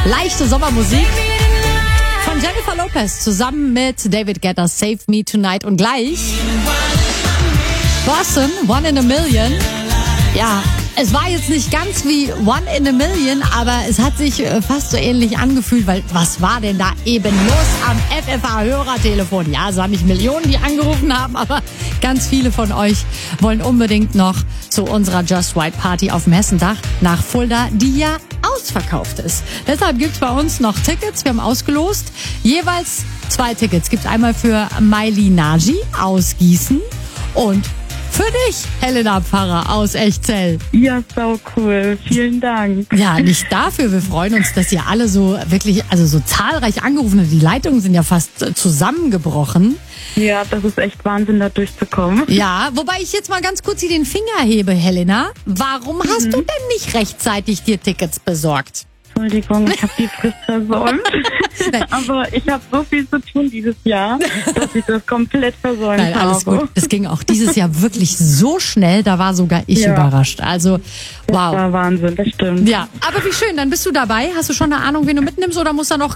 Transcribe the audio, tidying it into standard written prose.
Leichte Sommermusik von Jennifer Lopez zusammen mit David Guetta, Save Me Tonight. Und gleich Boston, One in a Million. Ja, es war jetzt nicht ganz wie One in a Million, aber es hat sich fast so ähnlich angefühlt, weil was war denn da eben los am FFH-Hörertelefon? Ja, es waren nicht Millionen, die angerufen haben, aber ganz viele von euch wollen unbedingt noch zu unserer Just Right Party auf dem Hessendach nach Fulda, die ja ausverkauft ist. Deshalb gibt's bei uns noch Tickets. Wir haben ausgelost. Jeweils 2 Tickets gibt's einmal für Miley Nagy aus Gießen und für dich, Helena Pfarrer aus Echzell. Ja, so cool. Vielen Dank. Ja, nicht dafür. Wir freuen uns, dass ihr alle so wirklich, also so zahlreich angerufen habt. Die Leitungen sind ja fast zusammengebrochen. Ja, das ist echt Wahnsinn, da durchzukommen. Ja, wobei ich jetzt mal ganz kurz hier den Finger hebe, Helena. Warum hast du denn nicht rechtzeitig dir Tickets besorgt? Entschuldigung, ich habe die Frist versäumt. Aber ich habe so viel zu tun dieses Jahr, dass ich das komplett versäumt habe. Nein, alles gut. Es ging auch dieses Jahr wirklich so schnell, da war sogar ich überrascht. Also, wow. Das war Wahnsinn, das stimmt. Ja, aber wie schön, dann bist du dabei. Hast du schon eine Ahnung, wen du mitnimmst oder musst da noch